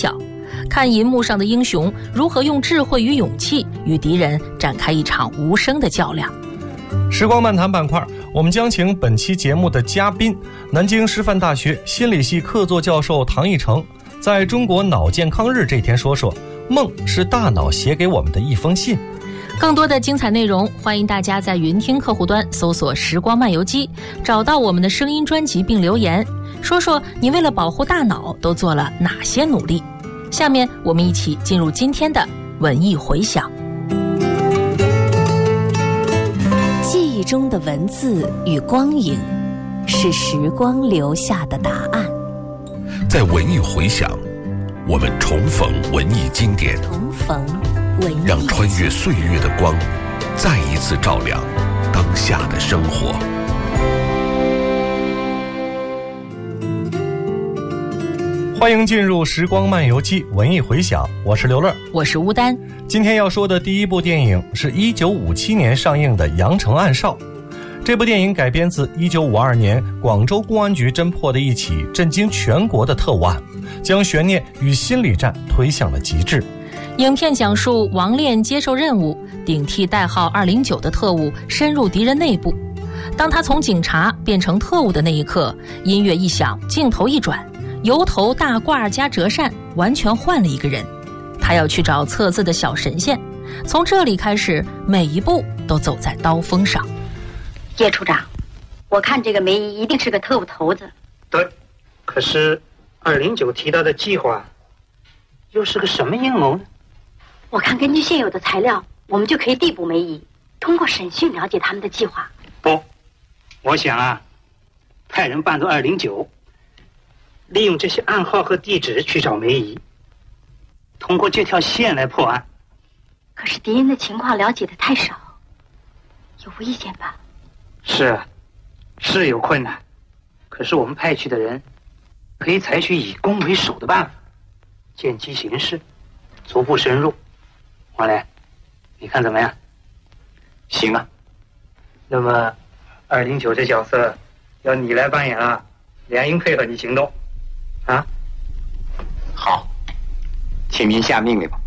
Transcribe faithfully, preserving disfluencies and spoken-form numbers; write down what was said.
角，看银幕上的英雄如何用智慧与勇气与敌人展开一场无声的较量。 时光漫谈板块，我们将请本期节目的嘉宾，南京师范大学心理系客座教授唐义成，在中国脑健康日这天说说梦是大脑写给我们的一封信。 更多的精彩内容，欢迎大家在云听客户端搜索时光漫游记，找到我们的声音专辑并留言，说说你为了保护大脑都做了哪些努力。下面我们一起进入今天的文艺回响。记忆中的文字与光影，是时光留下的答案。 在文艺回响，我们重逢文艺经典， 重逢文艺， 让穿越岁月的光再一次照亮当下的生活。 欢迎进入时光漫游记文艺回响，我是刘乐， 我是乌丹。 今天要说的第一部电影是一九五七年上映的《羊城暗哨》。这部电影改编自一九五二年广州公安局侦破的一起震惊全国的特务案，将悬念与心理战推向了极致。 影片讲述王炼接受任务，顶替代号二零九的特务深入敌人内部。当他从警察变成特务的那一刻，音乐一响，镜头一转，油头大褂加折扇完全换了一个人。他要去找测字的小神仙，从这里开始，每一步都走在刀锋上。 叶处长，我看这个梅姨一定是个特务头子。 对，可是二零九提到的计划又是个什么阴谋呢？ 我看根据现有的材料，我们就可以逮捕梅姨，通过审讯了解他们的计划。 不，我想啊，派人扮作二零九，利用这些暗号和地址去找梅姨，通过这条线来破案。 可是敌人的情况了解的太少，有危险吧？ 是啊，是有困难，可是我们派去的人可以采取以攻为守的办法，见机行事，逐步深入。王磊，你看怎么样？行啊。那么二零九这角色要你来扮演啊，联营配合你行动啊。 好，请您下命令吧。